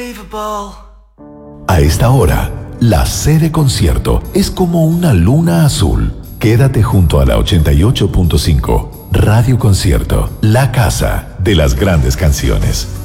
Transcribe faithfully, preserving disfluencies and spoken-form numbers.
A esta hora, la C de concierto es como una luna azul. Quédate junto a la ochenta y ocho punto cinco. Radio Concierto, la casa de las grandes canciones.